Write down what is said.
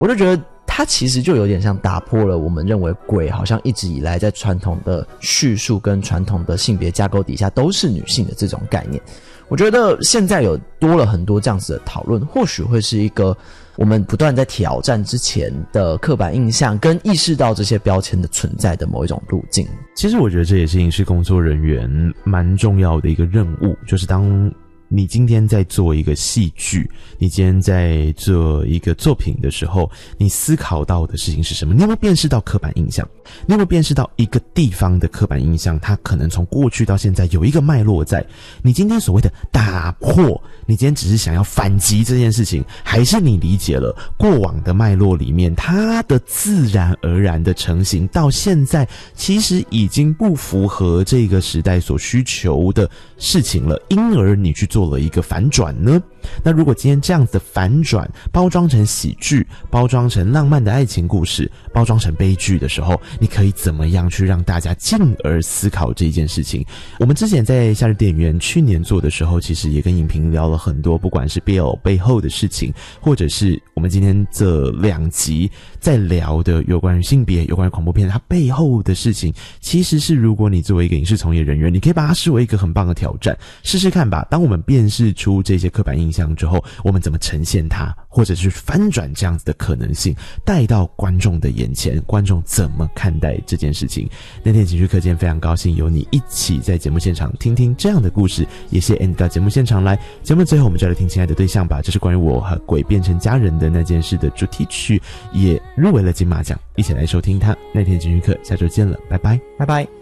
我就觉得它其实就有点像打破了我们认为鬼好像一直以来在传统的叙述跟传统的性别架构底下都是女性的这种概念。我觉得现在有多了很多这样子的讨论，或许会是一个我们不断在挑战之前的刻板印象跟意识到这些标签的存在的某一种路径。 其实我觉得这也是影视工作人员蛮重要的一个任务，就是当你今天在做一个戏剧，你今天在做一个作品的时候，你思考到的事情是什么？你有没有辨识到刻板印象？你有没有辨识到一个地方的刻板印象，它可能从过去到现在有一个脉络在？你今天所谓的打破，你今天只是想要反击这件事情，还是你理解了过往的脉络里面它的自然而然的成型，到现在其实已经不符合这个时代所需求的事情了，因而你去做了一个反转呢？那如果今天这样子的反转包装成喜剧，包装成浪漫的爱情故事，包装成悲剧的时候，你可以怎么样去让大家进而思考这一件事情？我们之前在夏日电影院去年做的时候，其实也跟影评聊了很多，不管是 BL 背后的事情，或者是我们今天这2集在聊的有关于性别、有关于恐怖片它背后的事情，其实是如果你作为一个影视从业人员，你可以把它视为一个很棒的挑战，试试看吧。当我们辨识出这些刻板印象之后，我们怎么呈现它，或者是翻转这样子的可能性带到观众的眼前，观众怎么看待这件事情。那天情绪课间非常高兴有你一起在节目现场听听这样的故事，也谢谢 Andy 到节目现场来。节目最后我们就来听亲爱的对象吧，这是关于我和鬼变成家人的那件事的主题曲，也入围了金马奖，一起来收听它。那天情绪课下周见了，拜拜拜拜。